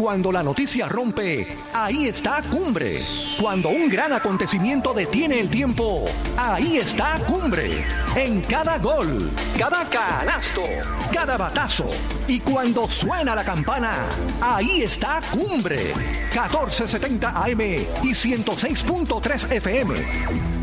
Cuando la noticia rompe, ahí está Cumbre. Cuando un gran acontecimiento detiene el tiempo, ahí está Cumbre. En cada gol, cada canasto, cada batazo. Y cuando suena la campana, ahí está Cumbre. 1470 AM y 106.3 FM.